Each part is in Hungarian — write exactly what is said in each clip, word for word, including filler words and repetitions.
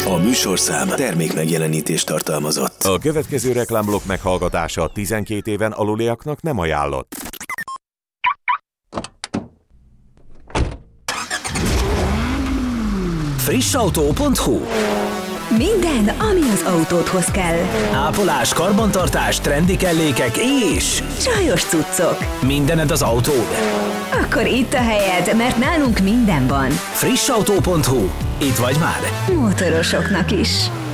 A műsorszám termék megjelenítést tartalmazott. A következő reklámblokk meghallgatása tizenkét éven aluliaknak nem ajánlott. Frissautó pont hu. Minden, ami az autódhoz kell. Ápolás, karbantartás, trendi kellékek és csajos cuccok. Mindened az autód? Akkor itt a helyed, mert nálunk minden van. Frissautó pont hu. Itt vagy már? Motorosoknak is.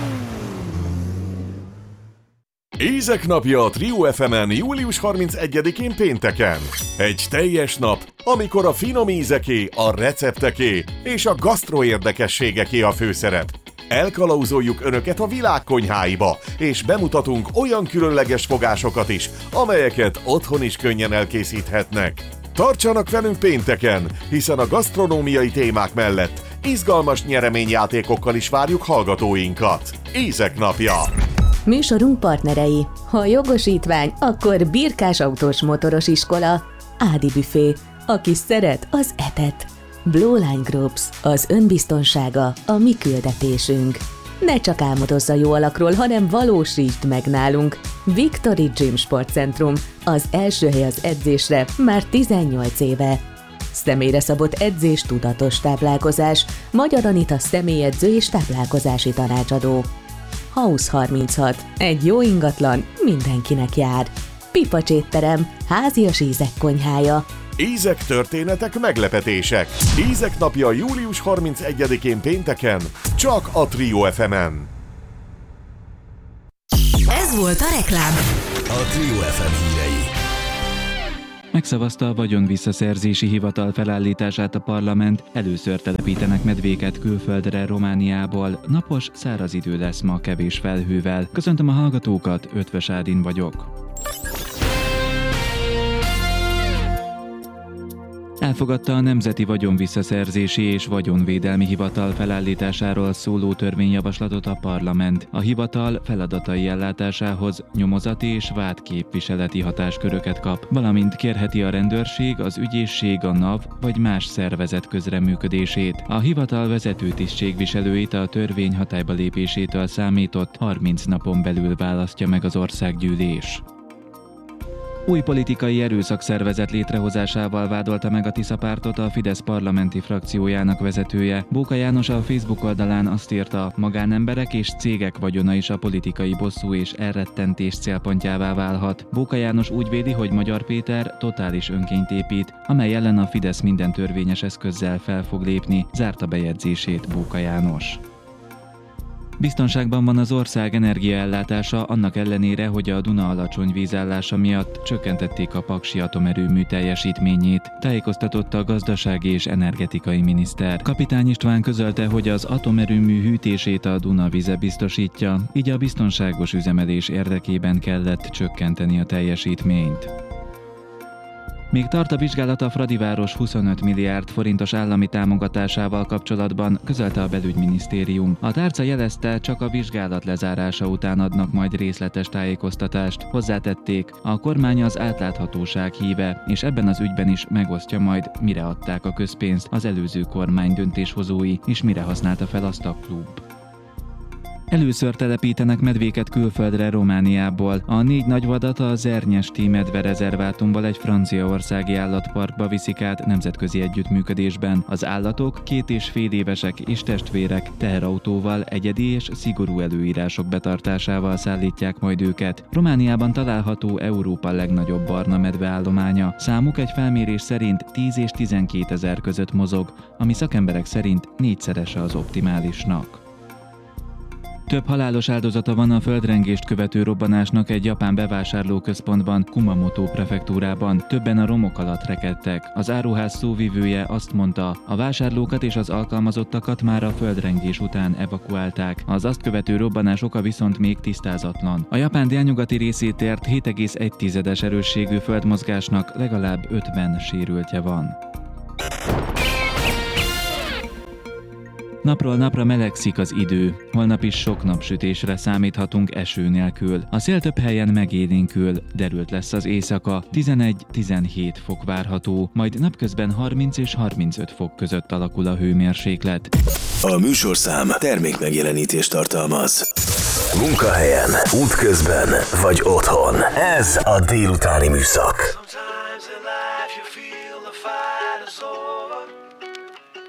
Ízek napja a Trio ef emen július harmincegyedikén pénteken. Egy teljes nap, amikor a finom ízeké, a recepteké és a gasztro érdekességeké a főszerep. Elkalauzoljuk Önöket a világ konyháiba, és bemutatunk olyan különleges fogásokat is, amelyeket otthon is könnyen elkészíthetnek. Tartsanak velünk pénteken, hiszen a gasztronómiai témák mellett izgalmas nyereményjátékokkal is várjuk hallgatóinkat. Ízek napja! Műsorunk partnerei. Ha jogosítvány, akkor Birkás autós motoros iskola, Ádi büfé, aki szeret, az etet. Blue Line Groups, az önbiztonsága, a mi küldetésünk. Ne csak álmodozz a jó alakról, hanem valósítsd meg nálunk. Victory Gym Sportcentrum, az első hely az edzésre már tizennyolc éve. Személyre szabott edzés, tudatos táplálkozás, Magyar Anita személyedző és táplálkozási tanácsadó. House harminchat, egy jó ingatlan mindenkinek jár. Pipacs étterem, házias ízek konyhája. Ízek, történetek, meglepetések. Ízek napja július harmincegyedikén pénteken, csak a Trio ef emen. Ez volt a reklám. A Trio ef em hírei. Megszavazta a vagyonvisszaszerzési hivatal felállítását a parlament, először telepítenek medvéket külföldre Romániából, napos, száraz idő lesz ma kevés felhővel. Köszöntöm a hallgatókat, Ötvös Ádin vagyok. Elfogadta a Nemzeti Vagyonvisszaszerzési és Vagyonvédelmi Hivatal felállításáról szóló törvényjavaslatot a parlament. A hivatal feladatai ellátásához nyomozati és vádképviseleti hatásköröket kap, valamint kérheti a rendőrség, az ügyészség, a NAV vagy más szervezet közreműködését. A hivatal vezető tisztségviselőit a törvény hatályba lépésétől számított harminc napon belül választja meg az országgyűlés. Új politikai erőszakszervezet létrehozásával vádolta meg a Tisza pártot a Fidesz parlamenti frakciójának vezetője. Bóka János a Facebook oldalán azt írta, magánemberek és cégek vagyona is a politikai bosszú és elrettentés célpontjává válhat. Bóka János úgy véli, hogy Magyar Péter totális önkényt épít, amely ellen a Fidesz minden törvényes eszközzel fel fog lépni, zárta bejegyzését Bóka János. Biztonságban van az ország energiaellátása, annak ellenére, hogy a Duna alacsony vízállása miatt csökkentették a paksi atomerőmű teljesítményét, tájékoztatott a gazdasági és energetikai miniszter. Kapitány István közölte, hogy az atomerőmű hűtését a Duna vize biztosítja, így a biztonságos üzemelés érdekében kellett csökkenteni a teljesítményt. Még tart a vizsgálat a Fradiváros huszonöt milliárd forintos állami támogatásával kapcsolatban, közölte a belügyminisztérium. A tárca jelezte, csak a vizsgálat lezárása után adnak majd részletes tájékoztatást. Hozzátették, a kormány az átláthatóság híve, és ebben az ügyben is megosztja majd, mire adták a közpénzt az előző kormány döntéshozói, és mire használta fel azt a klub. Először telepítenek medvéket külföldre Romániából. A négy nagyvadat a Zernyesti medverezervátumból egy franciaországi állatparkba viszik át nemzetközi együttműködésben. Az állatok két és fél évesek és testvérek, teherautóval, egyedi és szigorú előírások betartásával szállítják majd őket. Romániában található Európa legnagyobb barna medveállománya. Számuk egy felmérés szerint tíz és tizenkétezer között mozog, ami szakemberek szerint négyszerese az optimálisnak. Több halálos áldozata van a földrengést követő robbanásnak egy japán bevásárlóközpontban, Kumamoto prefektúrában. Többen a romok alatt rekedtek. Az áruház szóvivője azt mondta, a vásárlókat és az alkalmazottakat már a földrengés után evakuálták. Az azt követő robbanás oka viszont még tisztázatlan. A Japán délnyugati részét ért hét egész egy tizedes erősségű földmozgásnak legalább ötven sérültje van. Napról napra melegszik az idő, holnap is sok napsütésre számíthatunk eső nélkül. A szél több helyen megélénkül, derült lesz az éjszaka, tizenegy-tizenhét fok várható, majd napközben harminc és harmincöt fok között alakul a hőmérséklet. A műsorszám termékmegjelenítést tartalmaz. Munkahelyen, útközben vagy otthon. Ez a délutáni műszak. Sometimes in life you feel the fight is over.